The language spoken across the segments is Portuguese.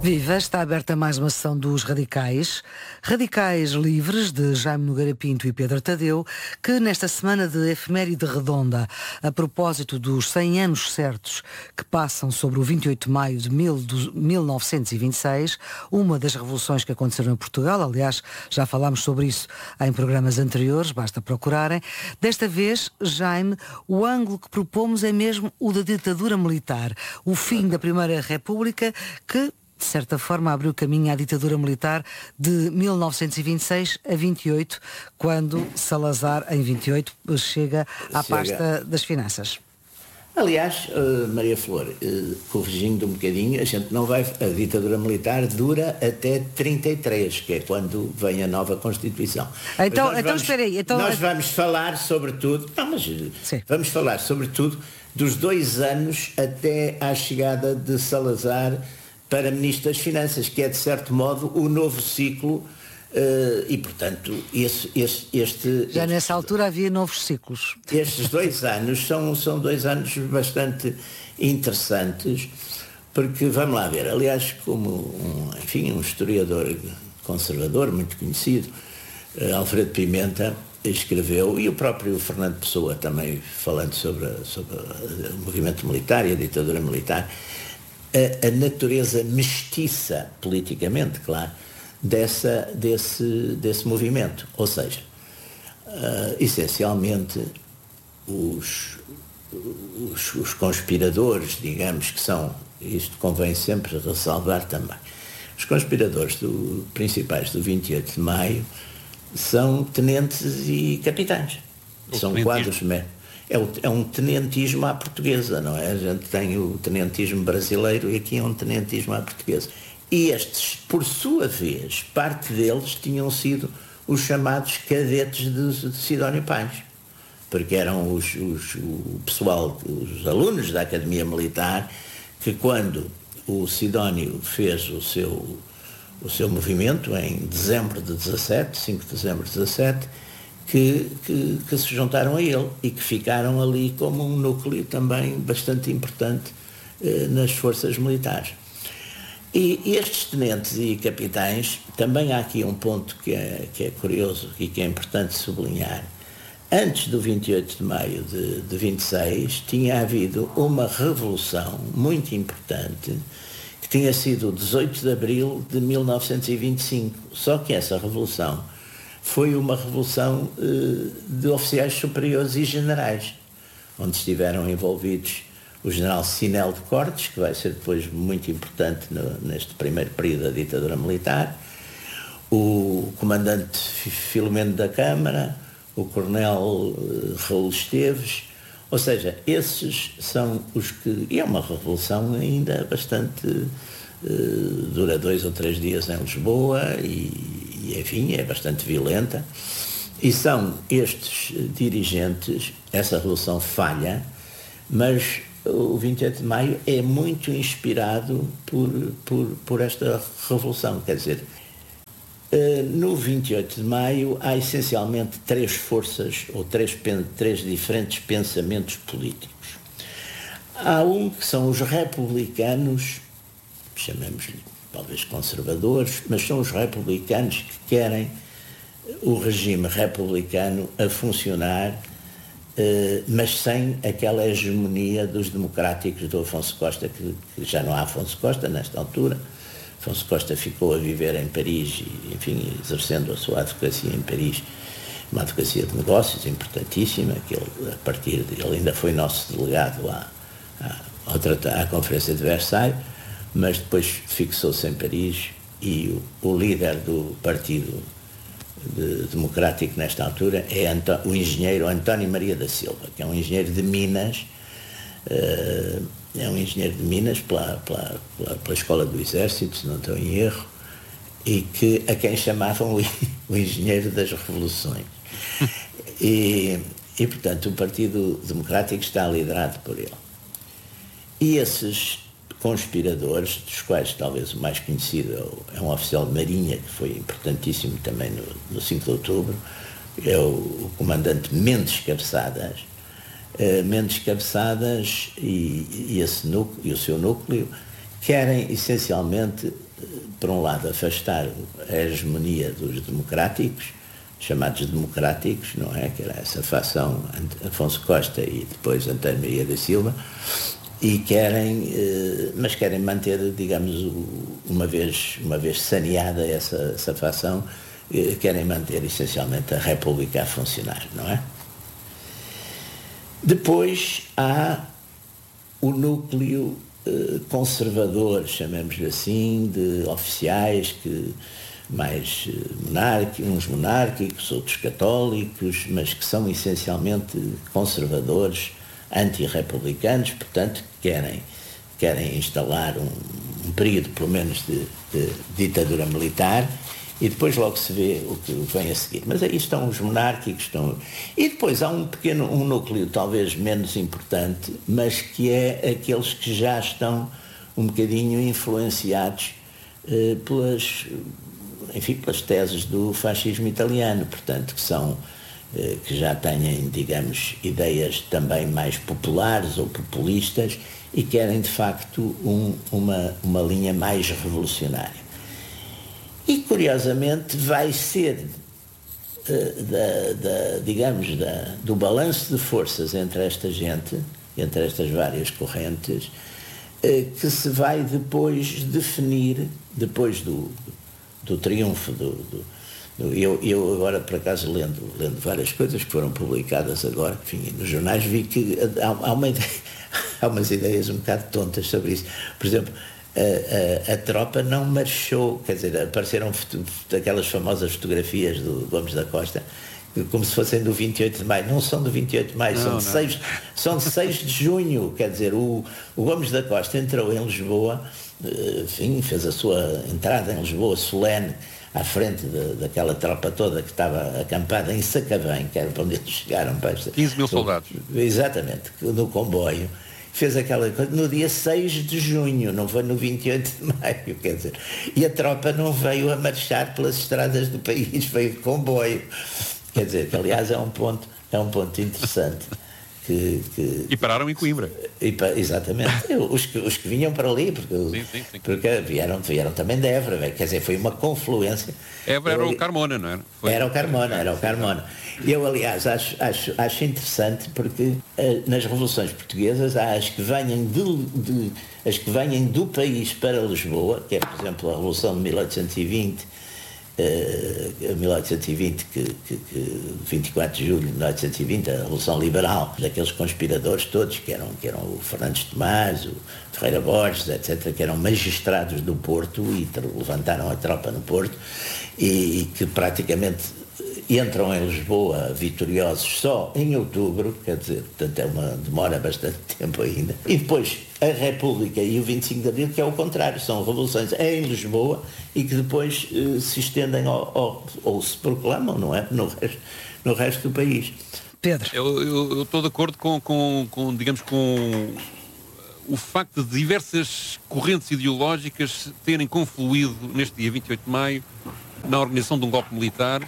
Viva, está aberta mais uma sessão dos Radicais. Radicais Livres, de Jaime Nogueira Pinto e Pedro Tadeu, que nesta semana de efeméride redonda, a propósito dos 100 anos certos que passam sobre o 28 de maio de 1926, uma das revoluções que aconteceram em Portugal, aliás, já falámos sobre isso em programas anteriores, basta procurarem. Desta vez, Jaime, o ângulo que propomos é mesmo o da ditadura militar, o fim da Primeira República, que de certa forma abriu caminho à ditadura militar de 1926 a 28, quando Salazar, em 28, chega à pasta das finanças. Aliás, Maria Flor, corrigindo um bocadinho, a ditadura militar dura até 33, que é quando vem a nova Constituição. Então espera aí. Nós vamos falar sobretudo, vamos falar sobretudo dos 2 anos até à chegada de Salazar para Ministro das Finanças, que é, de certo modo, o novo ciclo, e, portanto, Já nessa altura havia novos ciclos. Estes 2 anos são 2 anos bastante interessantes, porque, vamos lá ver, aliás, como um historiador conservador muito conhecido, Alfredo Pimenta, escreveu, e o próprio Fernando Pessoa também, falando sobre o movimento militar e a ditadura militar, a natureza mestiça, politicamente, claro, desse movimento. Ou seja, essencialmente, os conspiradores, digamos que são, isto convém sempre ressalvar também, os conspiradores principais do 28 de maio são tenentes e capitães. São quadros. É um tenentismo à portuguesa, não é? A gente tem o tenentismo brasileiro e aqui é um tenentismo à portuguesa. E estes, por sua vez, parte deles tinham sido os chamados cadetes de Sidónio Pais, porque eram o pessoal, os alunos da Academia Militar, que quando o Sidónio fez o seu movimento, em dezembro de 17, 5 de dezembro de 17, que se juntaram a ele e que ficaram ali como um núcleo também bastante importante nas forças militares. E estes tenentes e capitães, também há aqui um ponto que é curioso e que é importante sublinhar. Antes do 28 de maio de 26, tinha havido uma revolução muito importante, que tinha sido o 18 de abril de 1925. Só que essa revolução foi uma revolução de oficiais superiores e generais, onde estiveram envolvidos o general Sinel de Cortes, que vai ser depois muito importante neste primeiro período da ditadura militar, o comandante Filomeno da Câmara, o coronel Raul Esteves, ou seja, esses são os que... E é uma revolução ainda bastante... dura 2 ou 3 dias em Lisboa e enfim, é bastante violenta, e são estes dirigentes, essa revolução falha, mas o 28 de maio é muito inspirado por esta revolução, quer dizer, no 28 de maio há essencialmente 3 forças, ou 3 diferentes pensamentos políticos. Há um que são os republicanos, chamemos-lhe talvez conservadores, mas são os republicanos que querem o regime republicano a funcionar, mas sem aquela hegemonia dos democráticos do Afonso Costa, que já não há Afonso Costa nesta altura. Afonso Costa ficou a viver em Paris e, enfim, exercendo a sua advocacia em Paris, uma advocacia de negócios importantíssima, que ele ainda foi nosso delegado à Conferência de Versailles, mas depois fixou-se em Paris e o líder do Partido Democrático nesta altura é o engenheiro António Maria da Silva, que é um engenheiro de Minas, pela Escola do Exército, se não estou em erro, e a quem chamavam o engenheiro das revoluções. E, portanto, o Partido Democrático está liderado por ele. E esses conspiradores, dos quais talvez o mais conhecido é um oficial de marinha, que foi importantíssimo também no 5 de outubro, é o comandante Mendes Cabeçadas. Mendes Cabeçadas e o seu núcleo querem essencialmente por um lado, afastar a hegemonia dos democráticos, chamados democráticos, não é? Que era essa facção Afonso Costa e depois António Maria da Silva, e mas querem manter, digamos, uma vez saneada essa facção, querem manter essencialmente a República a funcionar, não é? Depois há o núcleo conservador, chamemos-lhe assim, de oficiais mais uns monárquicos, outros católicos, mas que são essencialmente conservadores, antirrepublicanos, portanto, querem instalar um período, pelo menos, de ditadura militar, e depois logo se vê o que vem a seguir. Mas aí estão os monárquicos, e depois há um núcleo talvez menos importante, mas que é aqueles que já estão um bocadinho influenciados pelas teses do fascismo italiano, portanto, que já têm, digamos, ideias também mais populares ou populistas e querem, de facto, uma linha mais revolucionária. E, curiosamente, vai ser, do balanço de forças entre esta gente, entre estas várias correntes, que se vai depois definir, depois do triunfo eu agora, por acaso, lendo várias coisas que foram publicadas agora, enfim, nos jornais, vi que há umas ideias um bocado tontas sobre isso. Por exemplo, a tropa não marchou, quer dizer, apareceram aquelas famosas fotografias do Gomes da Costa, como se fossem do 28 de maio. Não são do 28 de maio, são de 6 de junho, quer dizer, o Gomes da Costa entrou em Lisboa, enfim, fez a sua entrada em Lisboa solene, à frente daquela tropa toda que estava acampada em Sacavém, que era para onde eles chegaram. 15 mil soldados. Exatamente, no comboio. Fez aquela coisa no dia 6 de junho, não foi no 28 de maio, quer dizer. E a tropa não veio a marchar pelas estradas do país, veio de comboio. Quer dizer, que aliás é um ponto interessante. E pararam em Coimbra. Exatamente. Os que vinham para ali, porque vieram também de Évora, quer dizer, foi uma confluência. Évora era o Carmona, não era? Era o Carmona. Eu, aliás, acho interessante porque nas revoluções portuguesas há as que vêm do país para Lisboa, que é, por exemplo, a Revolução de 1820, 24 de julho de 1820, a Revolução Liberal, daqueles conspiradores todos que eram o Fernandes Tomás, o Ferreira Borges, etc., que eram magistrados do Porto e levantaram a tropa no Porto e que praticamente entram em Lisboa vitoriosos só em outubro, quer dizer, portanto demora bastante tempo ainda. E depois a República e o 25 de Abril, que é o contrário, são revoluções em Lisboa e que depois se estendem ou se proclamam, não é? No resto do país. Pedro. Eu estou de acordo com o facto de diversas correntes ideológicas terem confluído neste dia 28 de maio na organização de um golpe militar.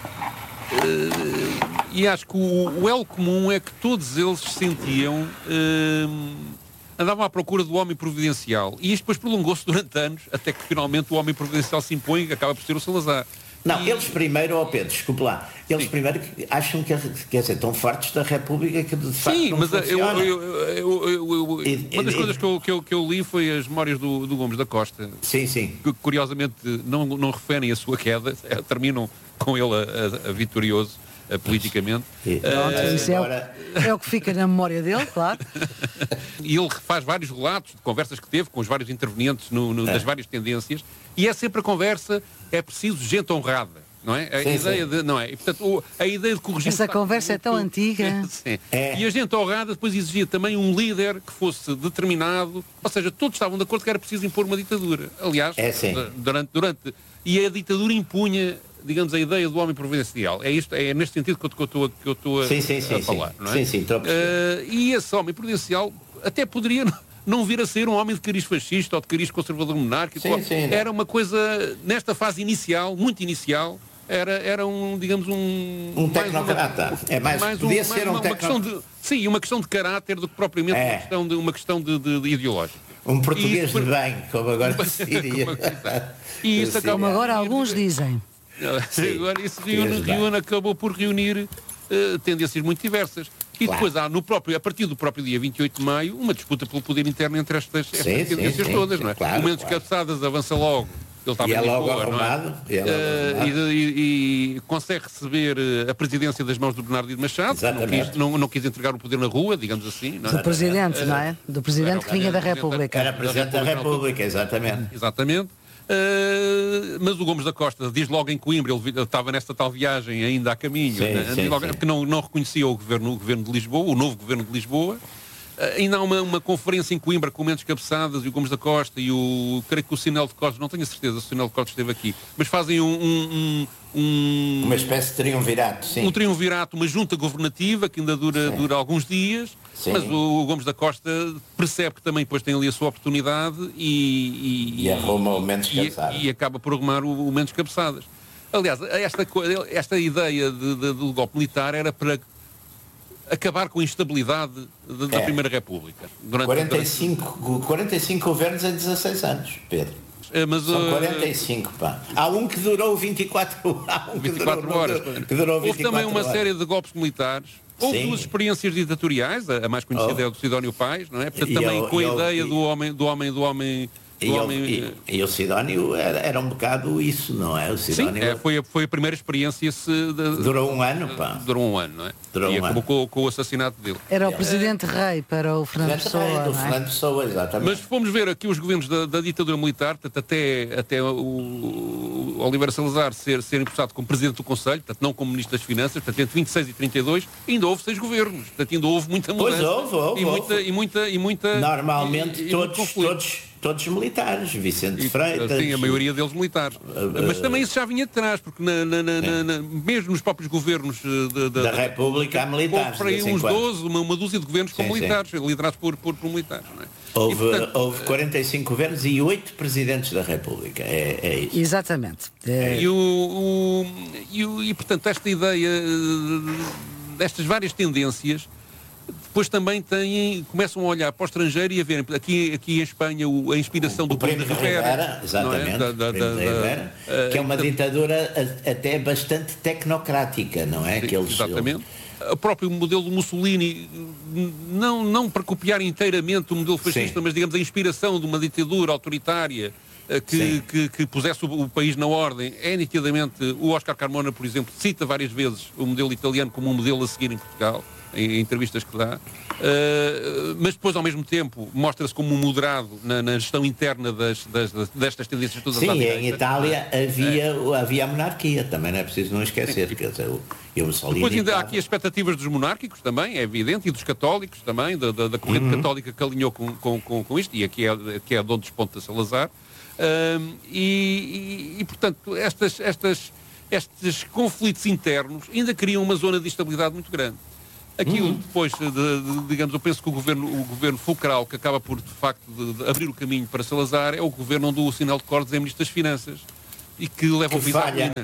E acho que o elo comum é que todos eles sentiam, andavam à procura do homem providencial, e isto depois prolongou-se durante anos, até que finalmente o homem providencial se impõe e acaba por ser o Salazar. Não, eles primeiro, Pedro, desculpe lá, eles primeiro acham que, quer dizer, estão fartos da República que de facto não funciona. Uma das coisas que eu li foi as memórias do Gomes da Costa. Sim. Que curiosamente não referem a sua queda, terminam com ele a vitorioso politicamente. Isso é o que fica na memória dele, claro. E ele faz vários relatos de conversas que teve com os vários intervenientes das várias tendências, e é sempre a conversa, é preciso gente honrada, não é? E, portanto, a ideia de corrigir... Essa conversa é tão antiga. Sim. E a gente honrada depois exigia também um líder que fosse determinado, ou seja, todos estavam de acordo que era preciso impor uma ditadura. Aliás, durante... E a ditadura impunha, digamos, a ideia do homem providencial. É neste sentido que eu estou a falar, não é? Sim, e esse homem providencial até poderia não vir a ser um homem de cariz fascista ou de cariz conservador monárquico. Era uma coisa, nesta fase inicial, muito inicial, era digamos, um tecnocrata. Podia ser um tecnocrata. Uma questão de caráter do que propriamente uma questão de ideológica. Um português de bem, como agora se diria. E isso como agora alguns dizem. Agora isso acabou por reunir tendências muito diversas. E depois há a partir do próprio dia 28 de maio, uma disputa pelo poder interno entre estas tendências todas, não é? Claro, o Mendes Cabeçadas avança logo. Ele estava em Lisboa, não é? E consegue receber a presidência das mãos do Bernardino Machado, não quis entregar o poder na rua, digamos assim. Não é? Do presidente, não é? Do presidente que vinha da República. Era presidente da República, exatamente. Exatamente. Mas o Gomes da Costa diz logo em Coimbra, ele estava nesta tal viagem ainda a caminho, que não reconhecia o governo de Lisboa, o novo governo de Lisboa. Ainda há uma conferência em Coimbra com o Mendes Cabeçadas e o Gomes da Costa e creio que o Sinel de Costa, não tenho a certeza se o Sinel de Costa esteve aqui, mas fazem uma espécie de triunvirato, sim. Um triunvirato, uma junta governativa que ainda dura alguns dias, mas o Gomes da Costa percebe que também depois tem ali a sua oportunidade e arruma o Mendes Cabeçadas. E acaba por arrumar o Mendes Cabeçadas. Aliás, esta ideia do golpe militar era para acabar com a instabilidade da Primeira República. 45 governos em 16 anos, Pedro. São 45, pá. Há um que durou 24 horas. Houve também uma série de golpes militares. Houve duas experiências ditatoriais, a mais conhecida é a do Sidónio Pais, não é? Portanto, também com a ideia do homem... E o Sidónio era um bocado isso, não é? O Sidónio... Sim, foi a primeira experiência... Durou um ano, pá. Durou um ano, não é? E acabou com o assassinato dele. Era o Presidente Rei para o Fernando Pessoa, Fernando Pessoa, exatamente. Mas fomos ver aqui os governos da ditadura militar, até o Oliveira Salazar ser empossado como Presidente do Conselho, portanto não como Ministro das Finanças, portanto entre 26 e 32, ainda houve 6 governos. Portanto ainda houve muita mudança. Pois houve. E muita... Normalmente todos militares, Vicente Freitas. Sim, a maioria deles militares. Mas também isso já vinha de trás, porque mesmo nos próprios governos da República há militares. Houve uns 12, uma dúzia de governos com militares, liderados por militares. Não é? Houve 45 governos e 8 presidentes da República. É isso. Exatamente. E portanto, esta ideia destas várias tendências depois também começam a olhar para o estrangeiro e a ver aqui em Espanha a inspiração do Primo de Rivera. Exatamente, que é uma ditadura até bastante tecnocrática, não é? Exatamente. O próprio modelo do Mussolini, não para copiar inteiramente o modelo fascista, mas digamos a inspiração de uma ditadura autoritária que pusesse o país na ordem, é nitidamente, o Oscar Carmona, por exemplo, cita várias vezes o modelo italiano como um modelo a seguir em Portugal, em entrevistas que dá, mas depois ao mesmo tempo mostra-se como um moderado na gestão interna destas tendências todas. Sim, em Itália havia a monarquia, também não é preciso não esquecer. Quer dizer, depois ainda há aqui as expectativas dos monárquicos também, é evidente, e dos católicos também, da corrente católica que alinhou com isto, e aqui é de onde desponta Salazar, portanto estes conflitos internos ainda criam uma zona de instabilidade muito grande. Aquilo depois, digamos, eu penso que o governo fulcral que acaba por, de facto, de abrir o caminho para Salazar é o governo onde o Sinel de Cordes é Ministro das Finanças e que leva o piso à ruína.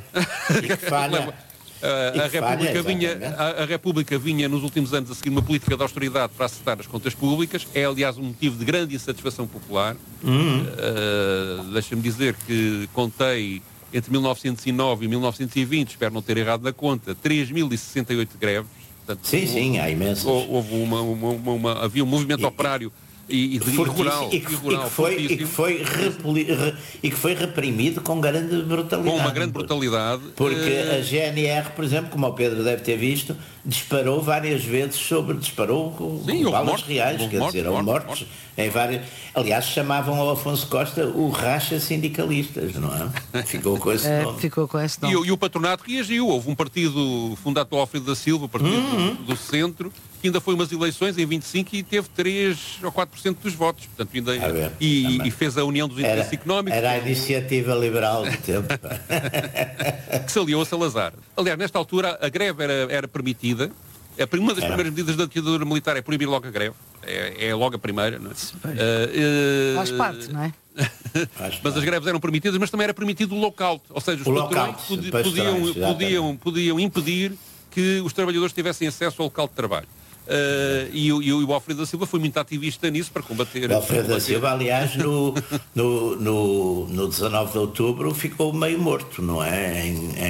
A República vinha nos últimos anos a seguir uma política de austeridade para acertar as contas públicas. É, aliás, um motivo de grande insatisfação popular. Deixa-me dizer que contei entre 1909 e 1920, espero não ter errado na conta, 3.068 greves. Portanto, sim, há imensas. Havia um movimento operário e rural. E que foi reprimido com grande brutalidade. Com uma grande brutalidade. Porque a GNR, por exemplo, como o Pedro deve ter visto, disparou várias vezes disparou com balas reais, houve mortos em vários. Aliás, chamavam ao Afonso Costa o racha sindicalistas, não é? Ficou com esse nome. Ficou com esse nome. E o patronato reagiu. Houve um partido fundado pelo Alfredo da Silva, o partido do Centro, que ainda foi umas eleições em 25 e teve 3 ou 4% dos votos. Portanto, e fez a união dos interesses económicos. Era a iniciativa liberal do tempo. Que se aliou a Salazar. Aliás, nesta altura, a greve era permitida. Uma das primeiras medidas da ditadura militar é proibir logo a greve. É logo a primeira. Não é? Faz parte, não é? Mas as greves eram permitidas, mas também era permitido o lockout. Ou seja, os patrões podiam impedir que os trabalhadores tivessem acesso ao local de trabalho. E o Alfredo da Silva foi muito ativista nisso para combater. O Alfredo da Silva, aliás, no 19 de outubro ficou meio morto, não é?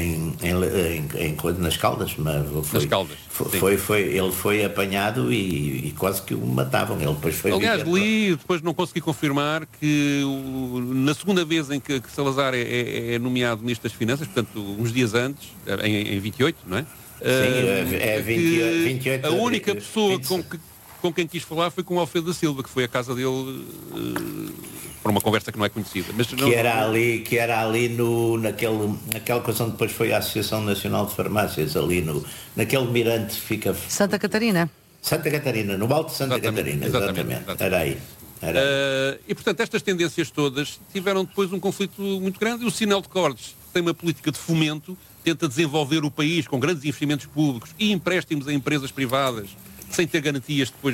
Nas Caldas. Nas Caldas. Ele foi apanhado e quase que o matavam. Ele depois foi. Aliás, depois não consegui confirmar que na segunda vez em que Salazar é nomeado Ministro das Finanças, portanto, uns dias antes, em 28, não é? Sim, é 28. A única pessoa com quem quis falar foi com o Alfredo da Silva, que foi à casa dele para uma conversa que não é conhecida. Mas que era ali naquela coisa onde depois foi a Associação Nacional de Farmácias, ali naquele mirante que fica... Santa Catarina, no Alto de Santa Catarina, exatamente. Era aí. E portanto estas tendências todas tiveram depois um conflito muito grande, e o Sinel de Cordes tem uma política de fomento, tenta desenvolver o país com grandes investimentos públicos e empréstimos a empresas privadas sem ter garantias depois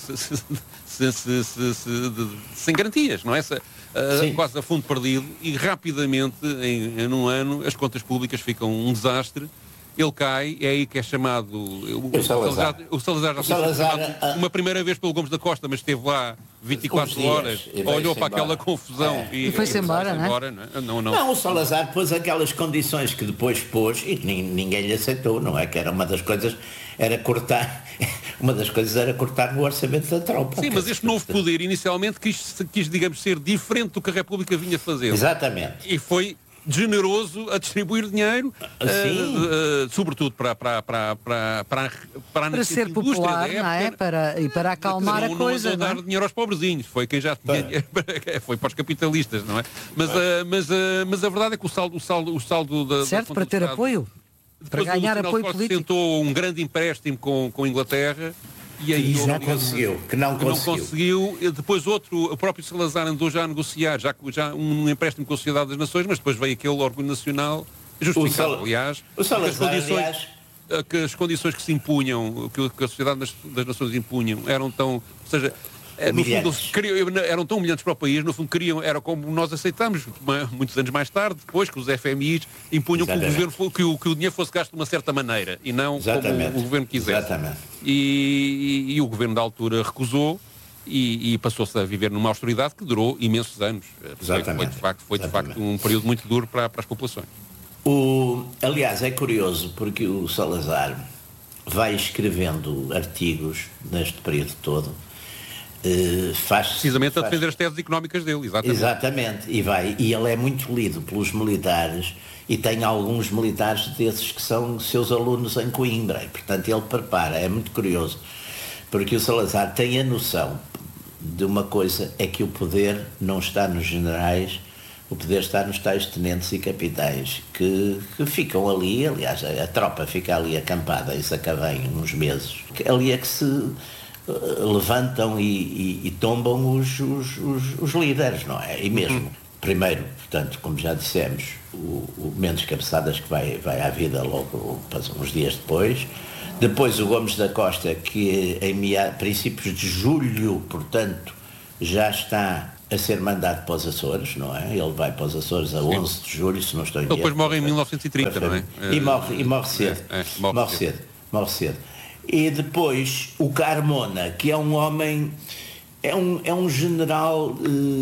sem garantias, não é? Quase a fundo perdido, e rapidamente, em um ano, as contas públicas ficam um desastre. Ele cai, é aí que é chamado o Salazar uma primeira vez pelo Gomes da Costa, mas esteve lá 24 horas, olhou para aquela confusão e foi-se embora, não, o Salazar pôs aquelas condições que depois pôs e ninguém lhe aceitou, não é? Que era uma das coisas era cortar no orçamento da tropa. Sim, mas este novo poder inicialmente quis, digamos, ser diferente do que a República vinha fazer. Exatamente. E foi generoso a distribuir dinheiro, sobretudo para ser popular, não é? Para acalmar a coisa. Não dar dinheiro aos pobrezinhos, foi quem já tinha dinheiro, foi para os capitalistas, não é? Mas a verdade é que o saldo da... Certo, para ter apoio? Para ganhar apoio político. Tentou um grande empréstimo com a Inglaterra, e aí não conseguiu. Depois o próprio Salazar andou já a negociar, já um empréstimo com a Sociedade das Nações, mas depois veio aquele orgulho nacional, justificado, aliás, que as condições que se impunham, que a Sociedade das Nações impunham, eram tão... Ou seja, no fundo, eram tão humilhantes para o país, no fundo era como nós aceitamos muitos anos mais tarde, depois que os FMIs impunham que o dinheiro fosse gasto de uma certa maneira e não como o governo quisesse. Exatamente. E o governo da altura recusou e passou-se a viver numa austeridade que durou imensos anos. Foi de facto um período muito duro para as populações. Aliás, é curioso porque o Salazar vai escrevendo artigos neste período todo. Precisamente a defender as teses económicas dele, exatamente, e ele é muito lido pelos militares, e tem alguns militares desses que são seus alunos em Coimbra, e portanto ele prepara, é muito curioso, porque o Salazar tem a noção de uma coisa, é que o poder não está nos generais, o poder está nos tais tenentes e capitães que ficam ali, aliás a tropa fica ali acampada em Sacavém uns meses, ali é que se levantam e tombam os líderes, não é? E mesmo, primeiro, portanto, como já dissemos, o Mendes Cabeçadas, que vai à vida logo uns dias depois o Gomes da Costa, que em princípios de julho, portanto, já está a ser mandado para os Açores, não é? Ele vai para os Açores a 11 de julho, se não estou em erro. Ele depois morre em 1930, não é? E morre cedo. Morre cedo. E depois o Carmona, que é um homem, é um general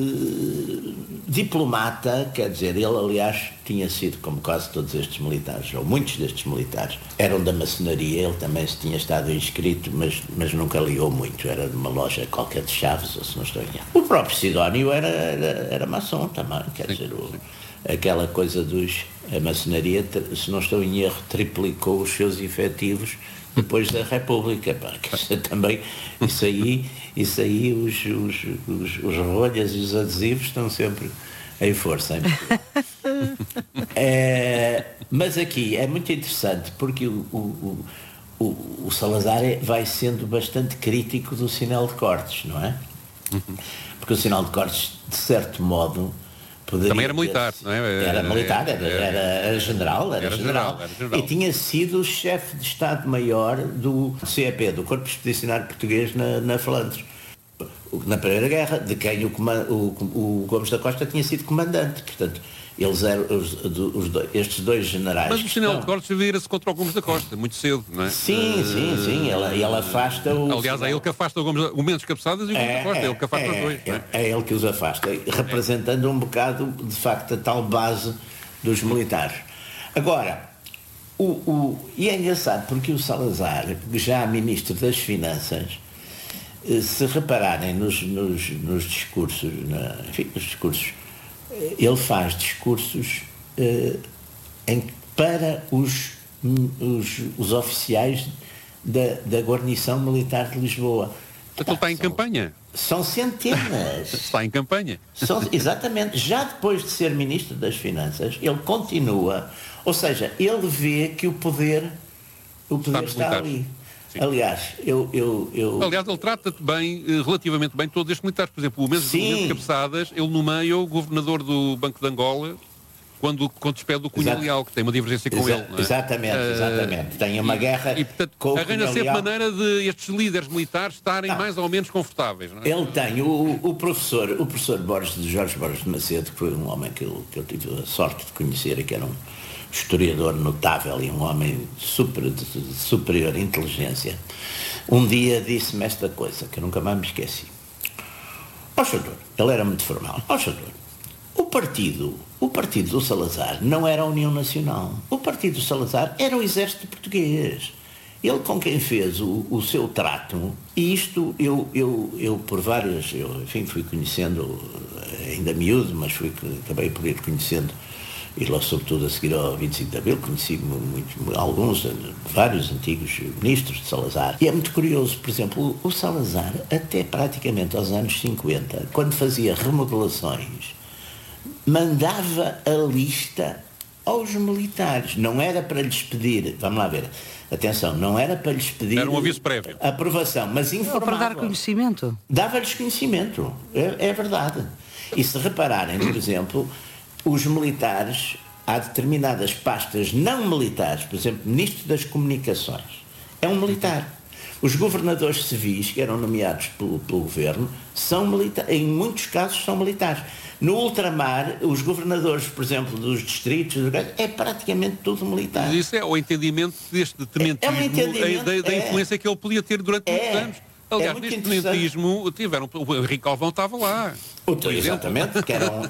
diplomata, quer dizer, ele aliás tinha sido, como quase todos estes militares, ou muitos destes militares, eram da maçonaria, ele também se tinha estado inscrito, mas nunca ligou muito, era de uma loja qualquer de Chaves, ou se não estou em erro. O próprio Sidónio era maçom também, quer dizer, aquela coisa a maçonaria, se não estou em erro, triplicou os seus efetivos depois da República, também isso aí os rolhas e os adesivos estão sempre em força. Mas aqui é muito interessante porque o Salazar vai sendo bastante crítico do Sinel de Cortes, não é? Porque o Sinel de Cortes, de certo modo, também era militar, não é? Era militar, era general. E tinha sido o chefe de Estado-Maior do CEP, do Corpo Expedicionário Português na Flandres. na Primeira Guerra, de quem o Gomes da Costa tinha sido comandante. Portanto, eles eram estes dois generais. Mas o General de Cortes vira-se contra o Gomes da Costa, muito cedo, não é? Sim. Ele afasta o... Aliás, é ele que afasta o Mendes Cabeçadas e o Gomes da Costa, é ele que afasta os dois. É ele que os afasta, representando um bocado, de facto, a tal base dos militares. Agora, e é engraçado, porque o Salazar, já ministro das Finanças, se repararem nos discursos, ele faz discursos para os oficiais da guarnição militar de Lisboa. Ele está em campanha. São centenas. Está em campanha. Exatamente. Já depois de ser Ministro das Finanças, ele continua. Ou seja, ele vê que o poder está ali. Sim. Aliás, Aliás, ele trata-te bem, relativamente bem, todos estes militares. Por exemplo, o Mendes Cabeçadas, ele nomeia o governador do Banco de Angola quando despede o Cunha Leal, que tem uma divergência com ele. Não é? Exatamente. Tem uma guerra com o Cunha Leal. Arranja sempre maneira de estes líderes militares estarem mais ou menos confortáveis. Não é? Ele tem o professor Jorge Borges de Macedo, que foi um homem que eu tive a sorte de conhecer, que era um historiador notável e um homem de superior inteligência. Um dia disse-me esta coisa, que eu nunca mais me esqueci. Senhor, ele era muito formal. Senhor, o partido do Salazar não era a União Nacional. O partido do Salazar era o Exército Português. Ele com quem fez o seu trato, e isto eu por várias, fui conhecendo, ainda miúdo, mas acabei por ir conhecendo, e lá sobretudo a seguir ao 25 de Abril, conheci vários antigos ministros de Salazar. E é muito curioso, por exemplo, o Salazar, até praticamente aos anos 50, quando fazia remodelações, mandava a lista aos militares. Não era para lhes pedir, vamos lá ver, atenção, não era para lhes pedir... Era um aviso prévio. Aprovação, mas informava. Para dar conhecimento. Dava-lhes conhecimento, é verdade. E se repararem, por exemplo, os militares, há determinadas pastas não militares, por exemplo, Ministro das Comunicações, é um militar. Os governadores civis, que eram nomeados pelo governo, são militares, em muitos casos são militares. No ultramar, os governadores, por exemplo, dos distritos, é praticamente tudo militar. Mas isso é o entendimento deste tenentismo, da influência que ele podia ter durante muitos anos. Aliás, neste tenentismo, o Henrique Alvão estava lá. Exatamente, que eram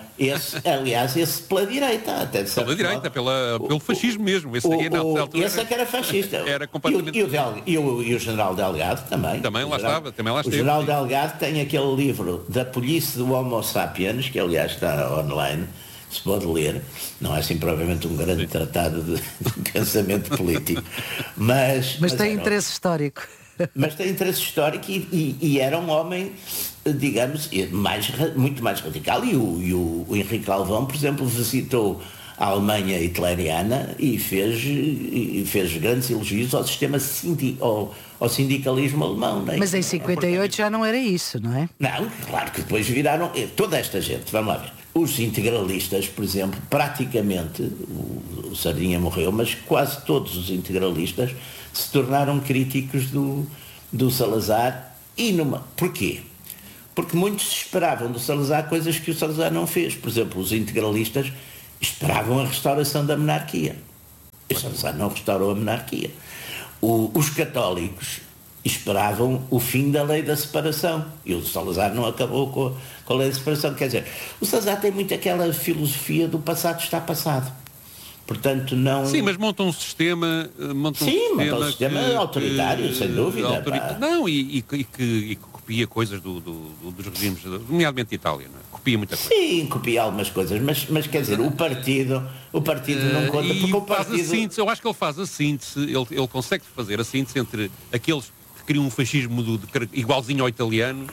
esse pela direita, até de certo pela direita, pelo fascismo mesmo. Esse é que era fascista. Era completamente... e o general Delgado também. Também lá esteve. O general Delgado tem aquele livro da Polícia do Homo Sapiens, que aliás está online, se pode ler. Não é assim provavelmente um grande tratado de pensamento político. Mas tem interesse histórico. Mas tem interesse histórico e era um homem, digamos, muito mais radical. E o Henrique Alvão, por exemplo, visitou a Alemanha hitleriana e fez grandes elogios ao sistema ao sindicalismo alemão. Não é? Mas em 58 já não era isso, não é? Não, claro que depois viraram toda esta gente, vamos lá ver. Os integralistas, por exemplo, praticamente, o Sardinha morreu, mas quase todos os integralistas se tornaram críticos do Salazar. Porquê? Porque muitos esperavam do Salazar coisas que o Salazar não fez. Por exemplo, os integralistas esperavam a restauração da monarquia. O Salazar não restaurou a monarquia. Os católicos esperavam o fim da lei da separação. E o Salazar não acabou com a lei da separação. Quer dizer, o Salazar tem muito aquela filosofia do passado está passado. Portanto, não... Sim, mas monta um sistema... monta um sistema autoritário, sem dúvida. Não, e que copia coisas dos regimes, nomeadamente de Itália, não é? Copia muita coisa. Sim, copia algumas coisas, mas quer dizer, o partido não conta, porque o partido... A síntese, eu acho que ele faz a síntese, ele consegue fazer a síntese entre aqueles que criam um fascismo igualzinho ao italiano,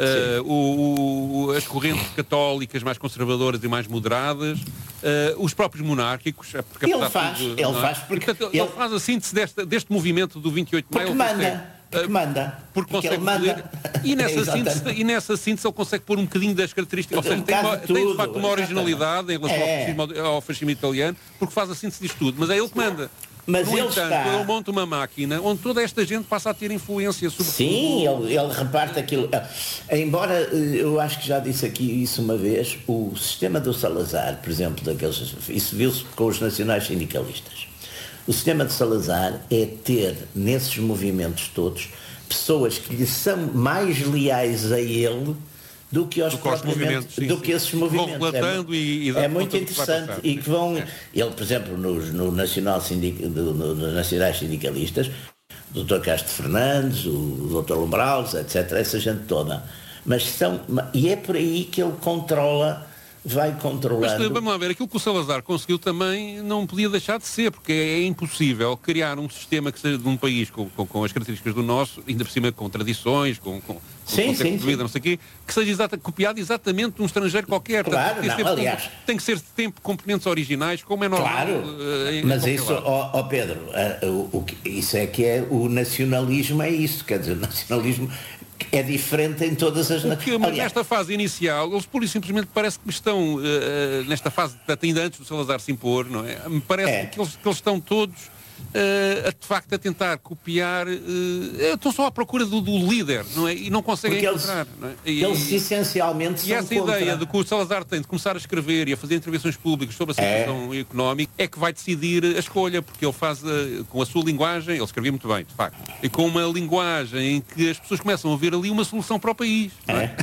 as correntes católicas mais conservadoras e mais moderadas, os próprios monárquicos, porque ele faz a síntese deste movimento do 28 de maio. Porque manda. Porque ele manda. E nessa síntese ele consegue pôr um bocadinho das características. Ou seja, tem de facto uma originalidade em relação ao fascismo italiano, porque faz a síntese disto tudo. Mas é ele que manda. Mas no ele entanto, está... ele monta uma máquina onde toda esta gente passa a ter influência sobre Sim, ele reparte aquilo. Embora, eu acho que já disse aqui isso uma vez, o sistema do Salazar, por exemplo, isso viu-se com os nacionais sindicalistas. O sistema de Salazar é ter, nesses movimentos todos, pessoas que lhe são mais leais a ele do que aos movimentos, do que esses movimentos. Vão relatando é muito interessante e que vão... Ele, por exemplo, no nacionais sindicalistas, o Dr. Castro Fernandes, o Dr. Lombrales, etc., essa gente toda. E é por aí que ele vai controlando. Mas vamos lá ver, aquilo que o Salazar conseguiu também não podia deixar de ser, porque é impossível criar um sistema que seja de um país com as características do nosso, ainda por cima com tradições, com contexto de vida, não sei o quê, que seja copiado exatamente de um estrangeiro qualquer. Claro, aliás... Tem que ser sempre componentes originais, como é normal. Claro, mas isso, Pedro, isso é que é o nacionalismo, é isso, quer dizer, o nacionalismo é diferente em todas as... Mas nesta fase inicial, eles pura e simplesmente parece que estão, nesta fase, ainda antes do Salazar se impor, não é? Me parece que eles estão todos, de facto, a tentar copiar, estão só à procura do líder, não é? E não conseguem encontrar. Não é? Eles essencialmente são essa ideia de que o Salazar tem de começar a escrever e a fazer intervenções públicas sobre a situação económica é que vai decidir a escolha, porque ele faz com a sua linguagem, ele escrevia muito bem, de facto, e com uma linguagem em que as pessoas começam a ver ali uma solução para o país. Não é?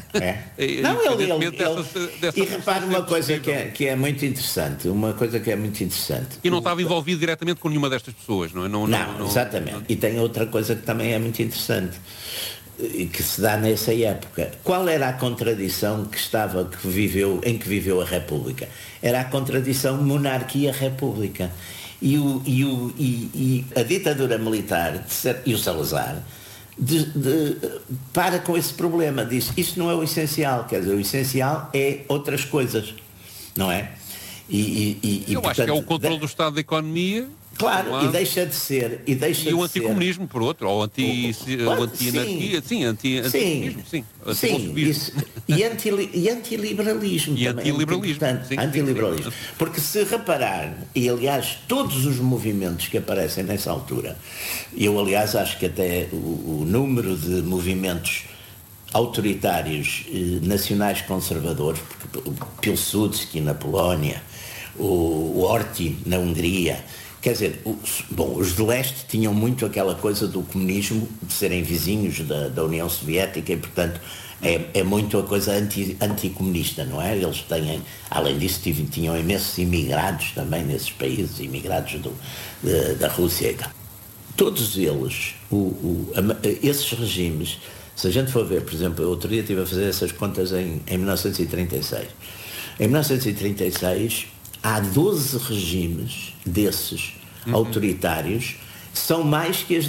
E repare uma coisa que é muito interessante, E não estava envolvido diretamente com nenhuma destas pessoas, não é? Não, exatamente. E tem outra coisa que também é muito interessante e que se dá nessa época. Qual era a contradição em que viveu a República? Era a contradição monarquia-república. E a ditadura militar e o Salazar para com esse problema, diz, isto não é o essencial, quer dizer, o essencial é outras coisas, não é? Eu acho que é o controle do Estado da economia. Claro, e deixa de ser... E o anticomunismo, por outro, ou anti-anarquia, anti-comunismo, sim. E antiliberalismo também. Antiliberalismo. Porque se reparar, e aliás, todos os movimentos que aparecem nessa altura, eu aliás acho que até o número de movimentos autoritários nacionais conservadores, porque o Pilsudski na Polónia, o Horthy na Hungria, quer dizer, os de leste tinham muito aquela coisa do comunismo, de serem vizinhos da União Soviética e, portanto, é muito a coisa anticomunista, não é? Eles têm, além disso, tinham imensos imigrados também nesses países, imigrados da Rússia e tal. Todos eles, esses regimes, se a gente for ver, por exemplo, outro dia estive a fazer essas contas em 1936. Em 1936 há 12 regimes desses autoritários que são mais que as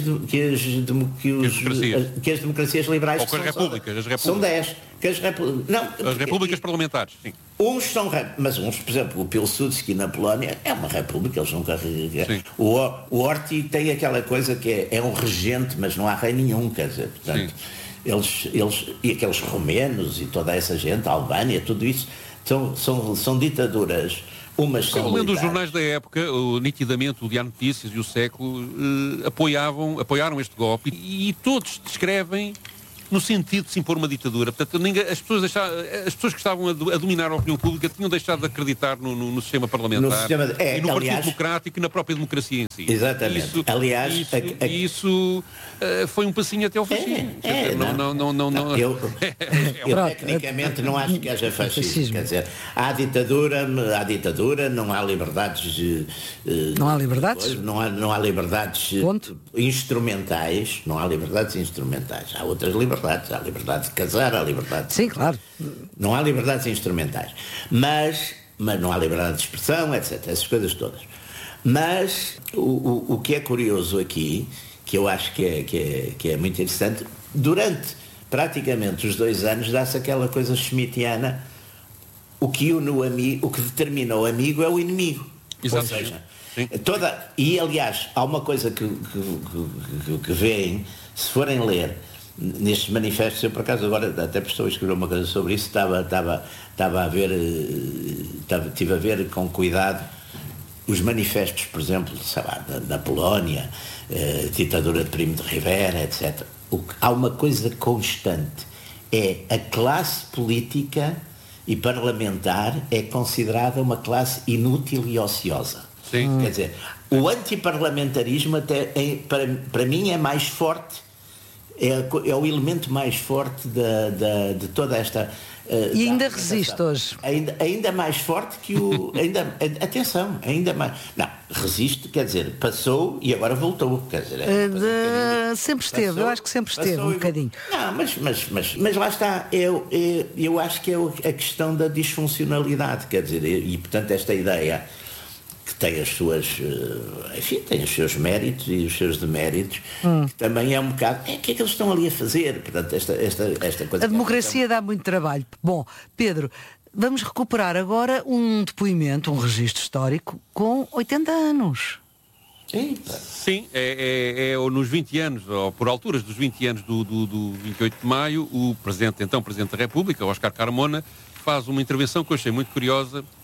democracias liberais. Ou que as repúblicas. São 10. As repúblicas parlamentares, sim. Mas uns, por exemplo, o Pilsudski na Polónia é uma república, eles nunca... O Horthy tem aquela coisa que é um regente, mas não há rei nenhum, quer dizer, portanto... Eles, e aqueles romenos e toda essa gente, a Albânia, tudo isso, são ditaduras. Lendo os jornais da época, nitidamente o Diário de Notícias e o Século apoiaram este golpe e todos descrevem no sentido de se impor uma ditadura. Portanto, as pessoas que estavam a dominar a opinião pública tinham deixado de acreditar no sistema parlamentar e no Partido Democrático e na própria democracia em si. Exatamente. Isso foi um passinho até ao fascismo. Eu tecnicamente não acho que haja fascismo. Quer dizer, há ditadura, não há liberdades... Não há liberdades? Não há liberdades instrumentais. Não há liberdades instrumentais. Há outras liberdades. Há liberdade de casar, há liberdade... Sim, claro. Não há liberdades instrumentais. Mas não há liberdade de expressão, etc. Essas coisas todas. Mas o que é curioso aqui, que eu acho que é muito interessante, durante praticamente os 2 anos dá-se aquela coisa schmittiana, o que determina o amigo é o inimigo. Exatamente. Ou seja, e aliás, há uma coisa que veem, se forem ler nestes manifestos, eu por acaso agora até estou a escrever uma coisa sobre isso, estive a ver com cuidado os manifestos, por exemplo, sei lá, da Polónia, ditadura de Primo de Rivera, etc. Há uma coisa constante, é a classe política e parlamentar é considerada uma classe inútil e ociosa. Sim. Quer dizer, o antiparlamentarismo até para mim é mais forte, é o elemento mais forte de toda esta... e ainda resiste hoje. Ainda mais forte que o... atenção, ainda mais... Não, resiste, quer dizer, passou e agora voltou. Quer dizer, sempre esteve, passou, eu acho que sempre esteve um bocadinho. Não, mas lá está, eu acho que é a questão da disfuncionalidade, quer dizer, e portanto esta ideia que tem as suas, enfim, tem os seus méritos e os seus deméritos, que também é um bocado, o que é que eles estão ali a fazer? Portanto, esta coisa... A democracia dá muito trabalho. Bom, Pedro, vamos recuperar agora um depoimento, um registro histórico com 80 anos. Sim, é nos 20 anos, ou por alturas dos 20 anos do 28 de maio, o Presidente da República, Óscar Carmona, faz uma intervenção que eu achei muito curiosa,